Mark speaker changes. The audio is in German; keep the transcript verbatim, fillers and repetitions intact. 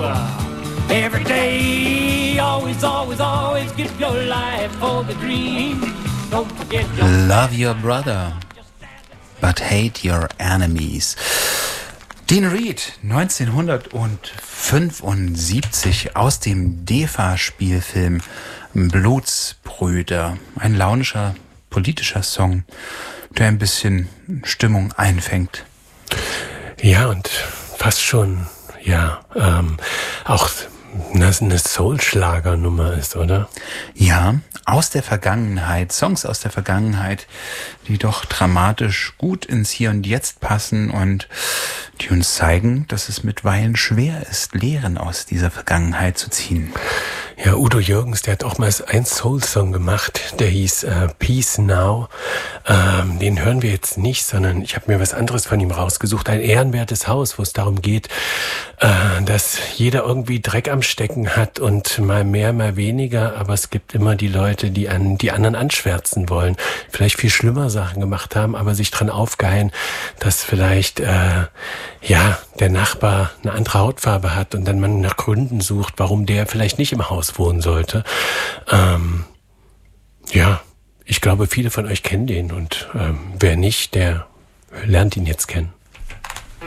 Speaker 1: Every day, always, always, always give your life for the dream. Don't forget your
Speaker 2: Love your brother, but hate your enemies. Dean Reed, neunzehnhundertfünfundsiebzig, aus dem D E F A-Spielfilm Blutsbrüder. Ein launischer politischer Song, der ein bisschen Stimmung einfängt.
Speaker 3: Ja, und fast schon, ja, ähm, auch eine Soul-Schlager-Nummer ist, oder?
Speaker 2: Ja, aus der Vergangenheit, Songs aus der Vergangenheit, die doch dramatisch gut ins Hier und Jetzt passen und die uns zeigen, dass es mitweilen schwer ist, Lehren aus dieser Vergangenheit zu ziehen.
Speaker 3: Ja, Udo Jürgens, der hat auch mal einen Soul-Song gemacht, der hieß äh, Peace Now. Ähm, den hören wir jetzt nicht, sondern ich habe mir was anderes von ihm rausgesucht. Ein ehrenwertes Haus, wo es darum geht, äh, dass jeder irgendwie Dreck am Stecken hat und mal mehr, mal weniger, aber es gibt immer die Leute, die an die anderen anschwärzen wollen, vielleicht viel schlimmer Sachen gemacht haben, aber sich dran aufgeilen, dass vielleicht äh, ja der Nachbar eine andere Hautfarbe hat und dann man nach Gründen sucht, warum der vielleicht nicht im Haus wohnen sollte. Ähm, ja, ich glaube, viele von euch kennen den und ähm, wer nicht, der lernt ihn jetzt kennen.